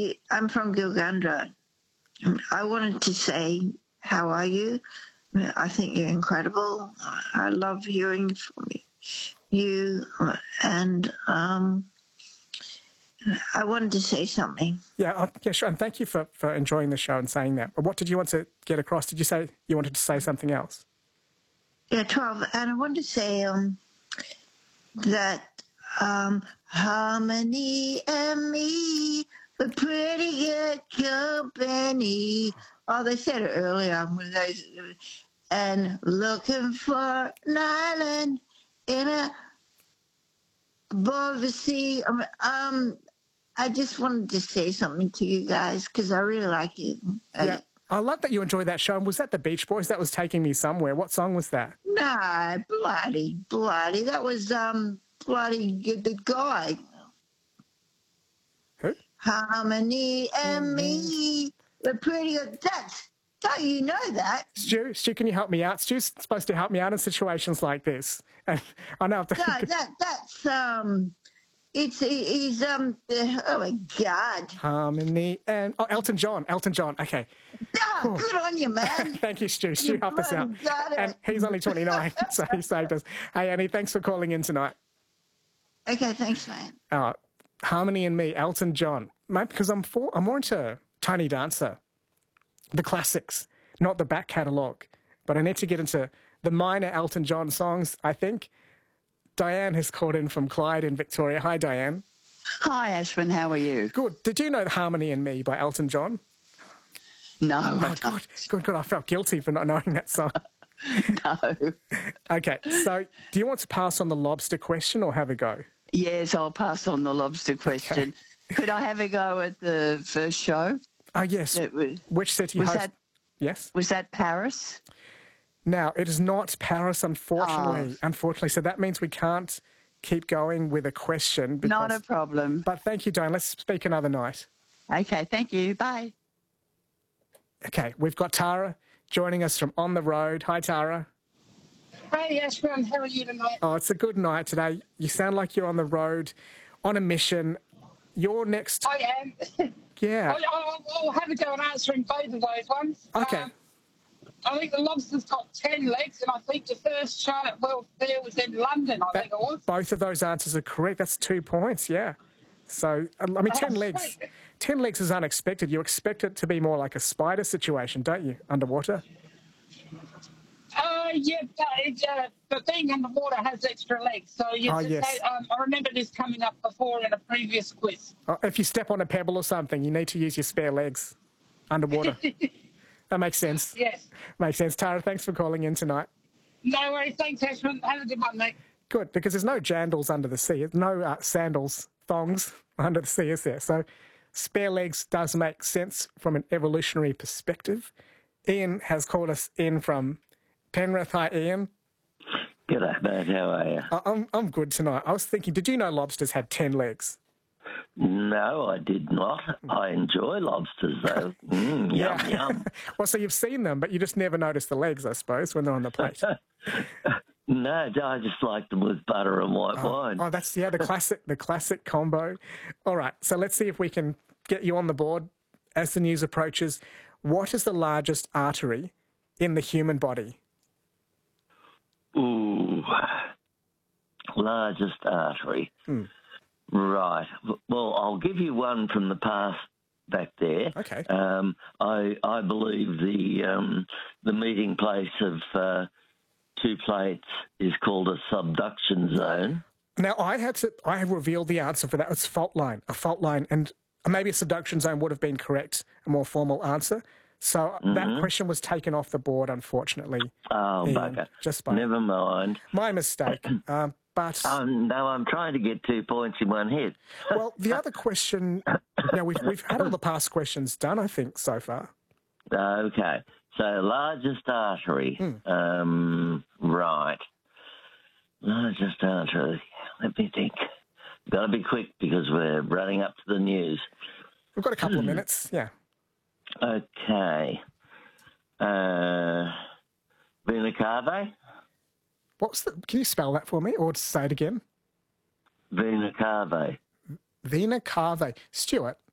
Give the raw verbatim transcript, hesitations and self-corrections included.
you, I'm from Gilgandra. I wanted to say, how are you? I think you're incredible. I love hearing from you, and um, I wanted to say something. Yeah, uh, yeah, sure. And thank you for, for enjoying the show and saying that. But what did you want to get across? Did you say you wanted to say something else? Yeah, twelve. And I wanted to say um, that um, Harmony and me were pretty good company. Oh, they said it earlier. I'm one of those. And looking for an island in a above the sea. Um, um, I just wanted to say something to you guys because I really like it. Yeah, I love that you enjoyed that show. And was that the Beach Boys? That was Taking Me Somewhere. What song was that? Nah, bloody, bloody. That was um, bloody the guy. Who? Harmony and mm-hmm. me. We're pretty good. That's, don't you know that? Stu, Stu, can you help me out? Stu's supposed to help me out in situations like this. And I know. No, that that's um, it's he's um, oh my God. Harmony and oh, Elton John, Elton John. Okay. Oh, good on you, man. Thank you, Stu. Stu helped us out. And he's only twenty-nine, so he saved us. Hey, Annie, thanks for calling in tonight. Okay, thanks, man. Uh, Harmony and me, Elton John, mate, because I'm for I'm more into Tiny Dancer, the classics, not the back catalogue. But I need to get into the minor Elton John songs, I think. Diane has called in from Clyde in Victoria. Hi, Diane. Hi, Ashwin. How are you? Good. Did you know Harmony and Me by Elton John? No. Oh, good. Good, good. I felt guilty for not knowing that song. No. Okay, so do you want to pass on the lobster question or have a go? Yes, I'll pass on the lobster question. Okay. Could I have a go at the first show? Oh, yes. Was, Which city was host? That, yes. Was that Paris? Now, it is not Paris, unfortunately. Oh. Unfortunately. So that means we can't keep going with a question. Because, not a problem. But thank you, Diane. Let's speak another night. Okay, thank you. Bye. Okay, we've got Tara joining us from On the Road. Hi, Tara. Hey, Ashwin. How are you tonight? Oh, it's a good night today. You sound like you're on the road, on a mission. You're next... I am. Yeah. I'll, I'll have a go at answering both of those ones. Okay. Um, I think the lobster's got ten legs, and I think the first show at World Fair was in London, I that, think it was. Both of those answers are correct. That's two points, yeah. So, I mean, ten oh, legs. Sweet. Ten legs is unexpected. You expect it to be more like a spider situation, don't you, underwater? Uh, yeah, it, uh, the thing underwater has extra legs. So you oh, yes. say, um, I remember this coming up before in a previous quiz. Oh, if you step on a pebble or something, you need to use your spare legs underwater. That makes sense. Yes. Makes sense. Tara, thanks for calling in tonight. No worries. Thanks, Ashwin. Have a good one, mate. Good, because there's no jandals under the sea. There's no uh, sandals, thongs under the sea, is there? So spare legs does make sense from an evolutionary perspective. Ian has called us in from Penrith. Hi, Ian. G'day, mate. How are you? I'm, I'm good tonight. I was thinking, did you know lobsters had ten legs? No, I did not. I enjoy lobsters, though. Mm, yeah. Yum, yum. Well, so you've seen them, but you just never notice the legs, I suppose, when they're on the plate. No, I just like them with butter and white oh, wine. Oh, that's, yeah, the classic, the classic combo. All right, so let's see if we can get you on the board as the news approaches. What is the largest artery in the human body? Ooh, largest artery. Hmm. Right. Well, I'll give you one from the past back there. Okay. Um, I I believe the um, the meeting place of uh, two plates is called a subduction zone. Now, I had to, I have revealed the answer for that. It's fault line, a fault line, and maybe a subduction zone would have been correct, a more formal answer. So mm-hmm. that question was taken off the board, unfortunately. Oh, Ian, bugger. Just by Never mind. My mistake. um, but um, no, I'm trying to get two points in one hit. Well, the other question, now we've, we've had all the past questions done, I think, so far. Okay. So largest artery. Hmm. Um, right. Largest artery. Let me think. Got to be quick because we're running up to the news. We've got a couple of minutes, yeah. Okay. Uh, Vena Cava? What's the, can you spell that for me or say it again? Vena Cava. Vena Cava. Stuart,